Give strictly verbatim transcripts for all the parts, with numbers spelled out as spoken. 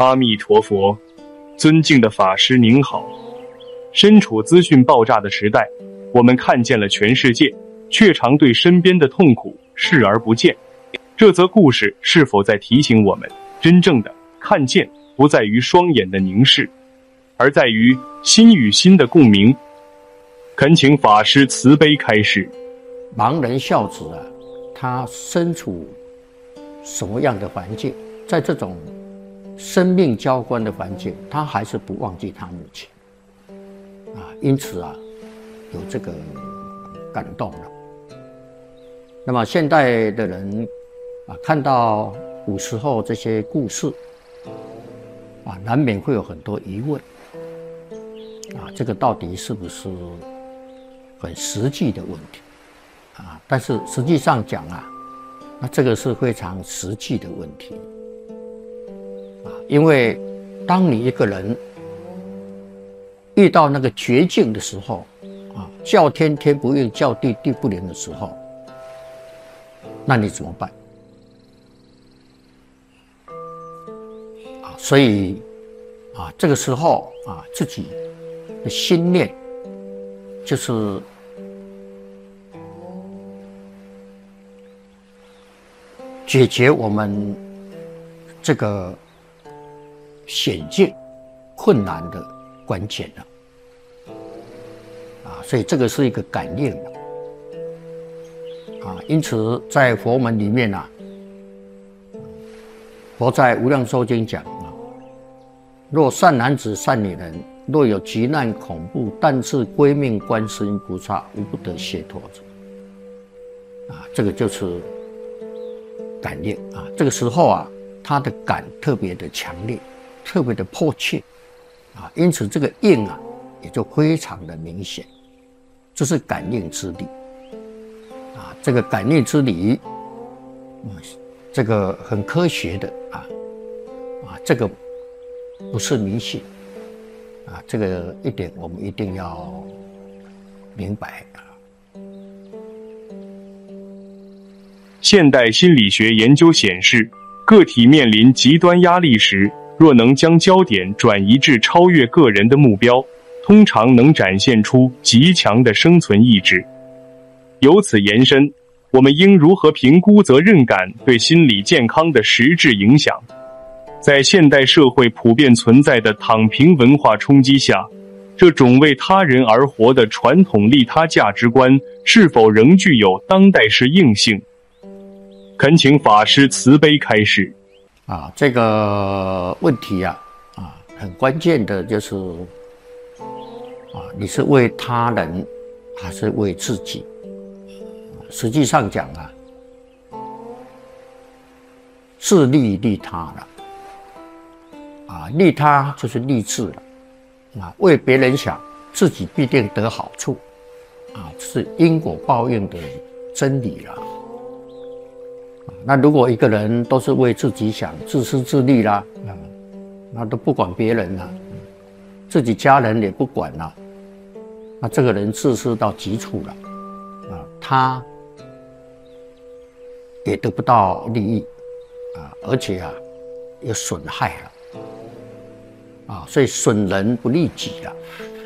阿弥陀佛，尊敬的法师您好。身处资讯爆炸的时代，我们看见了全世界，却常对身边的痛苦视而不见。这则故事是否在提醒我们，真正的看见不在于双眼的凝视，而在于心与心的共鸣？恳请法师慈悲开示。 盲人孝子啊，他身处什么样的环境，在这种生命交关的环境，他还是不忘记他母亲啊，因此啊，有这个感动了。那么现代的人啊，看到古时候这些故事啊，难免会有很多疑问啊，这个到底是不是很实际的问题啊？但是实际上讲啊，那这个是非常实际的问题啊，因为当你一个人遇到那个绝境的时候啊，叫天天不应，叫地地不灵的时候，那你怎么办啊？所以啊，这个时候啊，自己的心念就是解决我们这个险境困难的关键了啊，所以这个是一个感应了啊。因此在佛门里面啊，佛在无量寿经讲啊，若善男子善女人，若有急难恐怖，但是归命观世音菩萨，无不得解脱者啊，这个就是感应啊。这个时候啊，他的感特别的强烈，特别的迫切啊，因此这个应啊也就非常的明显，这是感应之理啊。这个感应之理，嗯，这个很科学的啊啊，这个不是迷信啊，这个一点我们一定要明白啊。 现代心理学研究显示，个体面临极端压力时，若能将焦点转移至超越个人的目标，通常能展现出极强的生存意志。由此延伸，我们应如何评估责任感对心理健康的实质影响？在现代社会普遍存在的躺平文化冲击下，这种为他人而活的传统利他价值观是否仍具有当代式硬性？恳请法师慈悲开示。 啊，这个问题啊，啊，很关键的就是，啊，你是为他人还是为自己？实际上讲啊，自利利他了，啊，利他就是利智了，啊，为别人想，自己必定得好处，啊，是因果报应的真理了。那如果一个人都是为自己想，自私自利啦，啊，那都不管别人啦，自己家人也不管啦，那这个人自私到极处了，啊，他也得不到利益，啊，而且啊，也损害了，啊，所以损人不利己了，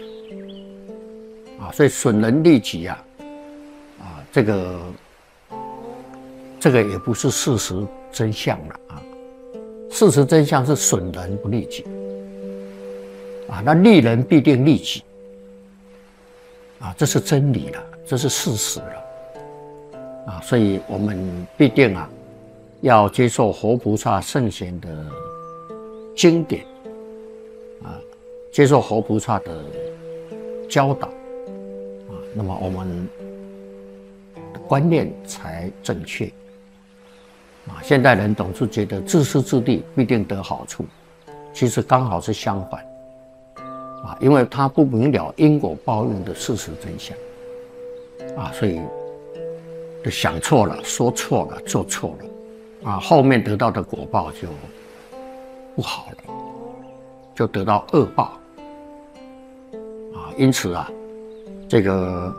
啊，所以损人利己啊，啊，这个。这个也不是事实真相了啊！事实真相是损人不利己啊，那利人必定利己啊，这是真理了，这是事实了啊！所以我们必定啊，要接受活菩萨圣贤的经典啊，接受活菩萨的教导啊，那么我们的观念才正确。啊，现代人总是觉得自私自利必定得好处，其实刚好是相反，啊，因为他不明了因果报应的事实真相，啊，所以就想错了、说错了、做错了，啊，后面得到的果报就不好了，就得到恶报，啊，因此啊，这个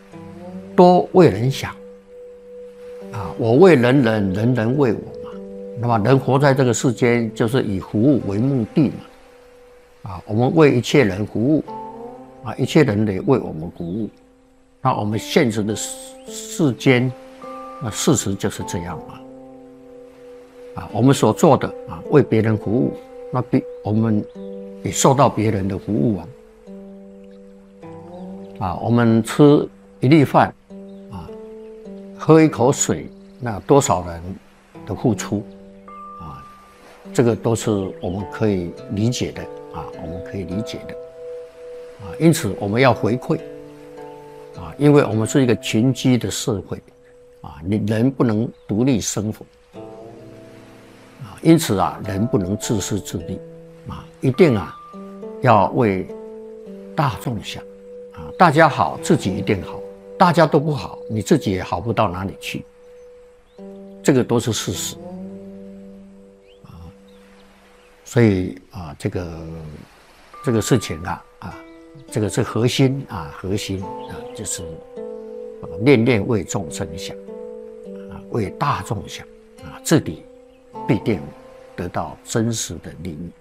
多为人想。啊，我为人人，人人为我嘛， 那么人活在这个世间，就是以服务为目的嘛。啊，我们为一切人服务，啊，一切人也为我们服务。那我们现实的世间，那事实就是这样嘛。啊，我们所做的啊，为别人服务，那比我们也受到别人的服务啊。啊，我们吃一粒饭，啊，喝一口水，那多少人的付出，啊，这个都是我们可以理解的啊，我们可以理解的，啊，因此我们要回馈，啊，因为我们是一个群居的社会，啊，你人不能独立生活，啊，因此啊，人不能自私自利，啊，一定啊，要为大众想。啊，大家好，自己一定好；大家都不好，你自己也好不到哪里去。这个都是事实啊。所以啊，这个这个事情啊啊，这个是核心啊，核心啊，就是念念为众生想啊，为大众想啊，这里必定得到真实的利益。